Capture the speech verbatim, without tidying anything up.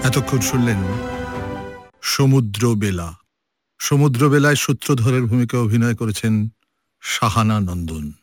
এতক্ষণ শুনলেন সমুদ্র বেলা। সমুদ্র বেলায় সূত্রধরের ভূমিকা অভিনয় করেছেন শাহানা নন্দন।